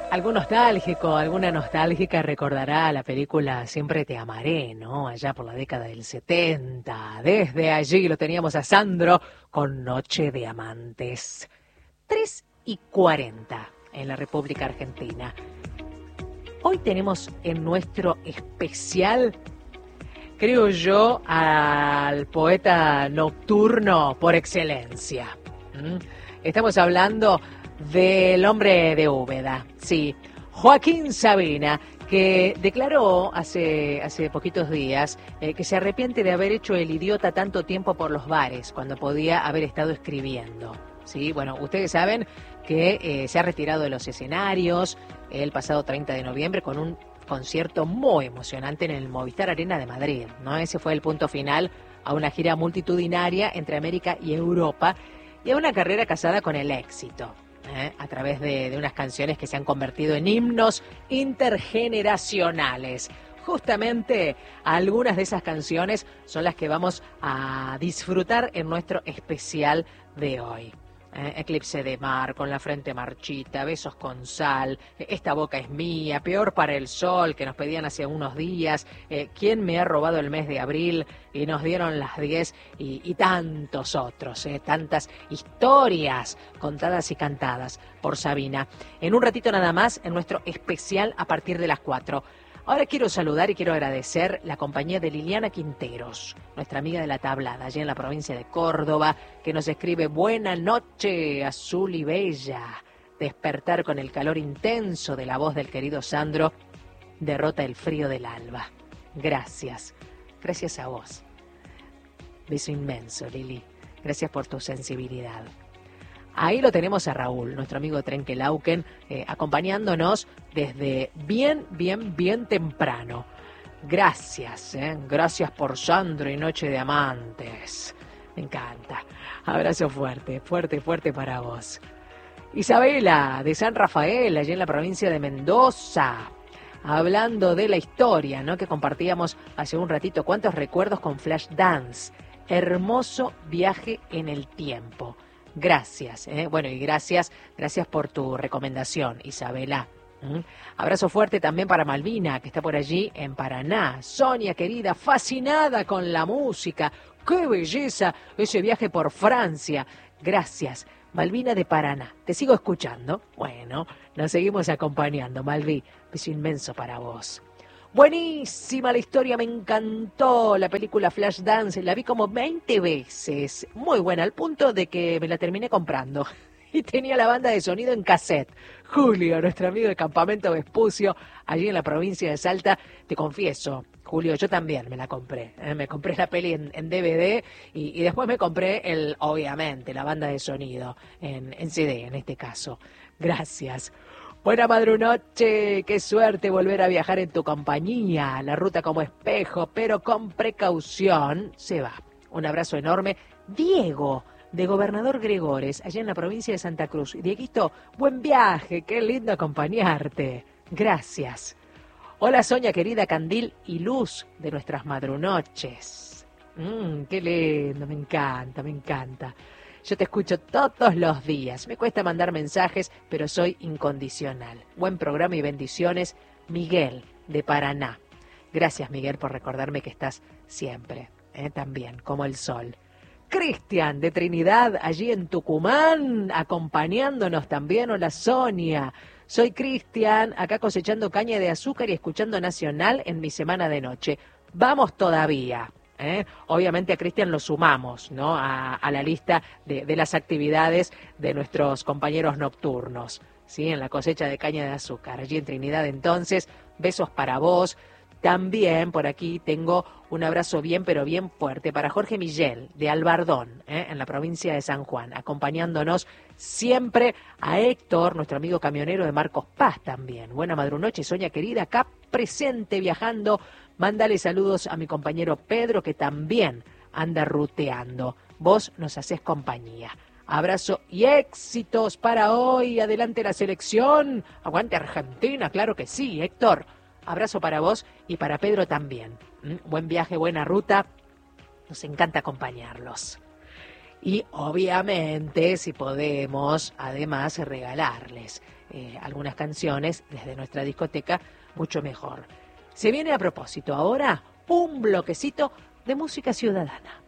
Algún nostálgico, alguna nostálgica recordará la película Siempre te amaré, ¿no? Allá por la década del 70. Desde allí lo teníamos a Sandro con Noche de Amantes. 3:40 en la República Argentina. Hoy tenemos en nuestro especial, creo yo, al poeta nocturno por excelencia. Estamos hablando del hombre de Úbeda, sí, Joaquín Sabina, que declaró hace poquitos días que se arrepiente de haber hecho el idiota tanto tiempo por los bares, cuando podía haber estado escribiendo. Sí, bueno, ustedes saben que se ha retirado de los escenarios el pasado 30 de noviembre con un concierto muy emocionante en el Movistar Arena de Madrid, ¿no? Ese fue el punto final a una gira multitudinaria entre América y Europa y a una carrera casada con el éxito. A través de unas canciones que se han convertido en himnos intergeneracionales. Justamente algunas de esas canciones son las que vamos a disfrutar en nuestro especial de hoy. Eclipse de mar, Con la frente marchita, Besos con sal, Esta boca es mía, Peor para el sol, que nos pedían hace unos días, ¿Quién me ha robado el mes de abril? Y nos dieron las 10 y tantos otros, tantas historias contadas y cantadas por Sabina. En un ratito nada más, en nuestro especial a partir de las 4. Ahora quiero saludar y quiero agradecer la compañía de Liliana Quinteros, nuestra amiga de la Tablada, allí en la provincia de Córdoba, que nos escribe: buena noche, azul y bella. Despertar con el calor intenso de la voz del querido Sandro derrota el frío del alba. Gracias, gracias a vos. Beso inmenso, Lili. Gracias por tu sensibilidad. Ahí lo tenemos a Raúl, nuestro amigo Trenkelauken, acompañándonos desde bien temprano. Gracias, gracias por Sandro y Noche de Amantes. Me encanta. Abrazo fuerte para vos. Isabela, de San Rafael, allí en la provincia de Mendoza. Hablando de la historia, ¿no?, que compartíamos hace un ratito. ¿Cuántos recuerdos con Flashdance? Hermoso viaje en el tiempo. Gracias, bueno, y gracias por tu recomendación, Isabela. Abrazo fuerte también para Malvina, que está por allí en Paraná. Sonia, querida, fascinada con la música. ¡Qué belleza ese viaje por Francia! Gracias, Malvina de Paraná. Te sigo escuchando. Bueno, nos seguimos acompañando, Malví. Beso inmenso para vos. Buenísima la historia, me encantó la película Flashdance, la vi como 20 veces, muy buena, al punto de que me la terminé comprando. Y tenía la banda de sonido en cassette. Julio, nuestro amigo de Campamento Vespucio, allí en la provincia de Salta, te confieso, Julio, yo también me la compré. Me compré la peli en DVD y después me compré, obviamente, la banda de sonido en CD, en este caso. Gracias. Buena madrunoche, qué suerte volver a viajar en tu compañía. La ruta como espejo, pero con precaución, se va. Un abrazo enorme. Diego, de Gobernador Gregores, allá en la provincia de Santa Cruz. Dieguito, buen viaje, qué lindo acompañarte. Gracias. Hola Sonia, querida, candil y luz de nuestras madrunoches. Qué lindo, me encanta. Yo te escucho todos los días. Me cuesta mandar mensajes, pero soy incondicional. Buen programa y bendiciones. Miguel, de Paraná. Gracias, Miguel, por recordarme que estás siempre, también, como el sol. Cristian, de Trinidad, allí en Tucumán, acompañándonos también. Hola, Sonia. Soy Cristian, acá cosechando caña de azúcar y escuchando Nacional en mi semana de noche. Vamos todavía. Obviamente a Cristian lo sumamos, ¿no?, a la lista de las actividades de nuestros compañeros nocturnos, ¿sí?, en la cosecha de caña de azúcar, allí en Trinidad. Entonces, besos para vos. También por aquí tengo un abrazo pero bien fuerte para Jorge Millel, de Albardón, en la provincia de San Juan, acompañándonos siempre. A Héctor, nuestro amigo camionero de Marcos Paz también. Buena madrunoche, Sonia querida, acá presente viajando. Mándale saludos a mi compañero Pedro, que también anda ruteando. Vos nos hacés compañía. Abrazo y éxitos para hoy. Adelante la selección. Aguante Argentina, claro que sí, Héctor. Abrazo para vos y para Pedro también. Buen viaje, buena ruta. Nos encanta acompañarlos. Y obviamente, si podemos, además regalarles pues algunas canciones desde nuestra discoteca mucho mejor. Se viene a propósito ahora un bloquecito de música ciudadana.